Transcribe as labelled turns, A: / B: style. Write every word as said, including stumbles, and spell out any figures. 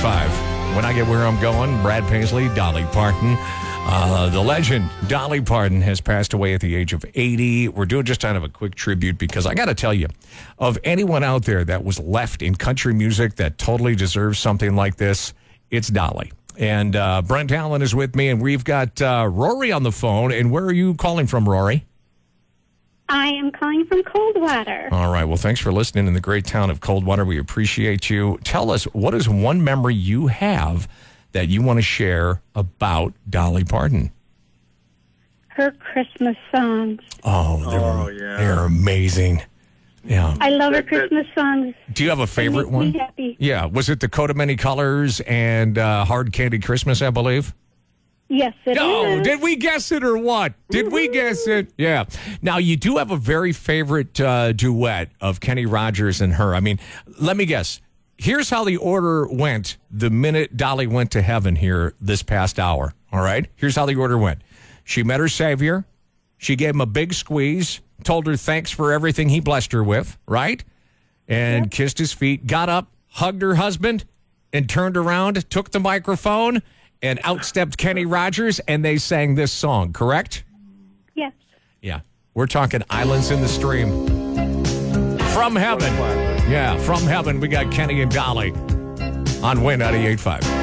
A: five. When I Get Where I'm Going, Brad Paisley, Dolly Parton. Uh, the legend, Dolly Parton, has passed away at the age of eighty. We're doing just kind of a quick tribute because I got to tell you, of anyone out there that was left in country music that totally deserves something like this, it's Dolly. And uh, Brent Allen is with me, and we've got uh, Rory on the phone. And where are you calling from, Rory?
B: I am calling from Coldwater.
A: All right. Well, thanks for listening in the great town of Coldwater. We appreciate you. Tell us, what is one memory you have that you want to share about Dolly Parton?
B: Her Christmas songs.
A: Oh, they're,
C: Oh, yeah.
A: they're amazing. Yeah.
B: I love her Christmas songs.
A: Do you have a favorite
B: They make
A: one?
B: me happy.
A: Yeah. Was it the Coat of Many Colors and uh, Hard Candy Christmas, I believe?
B: Yes, it
A: No,
B: is.
A: did we guess it or what? Did we guess it? Yeah. Now, you do have a very favorite uh, duet of Kenny Rogers and her. I mean, let me guess. Here's how the order went the minute Dolly went to heaven here this past hour. All right? Here's how the order went. She met her Savior. She gave him a big squeeze, told her thanks for everything he blessed her with, right? And
B: Yep.
A: kissed his feet, got up, hugged her husband, and turned around, took the microphone, and outstepped Kenny Rogers, and they sang this song, correct?
B: Yes.
A: Yeah. We're talking Islands in the Stream. From heaven. Yeah, from heaven, we got Kenny and Dolly on Win ninety-eight point five.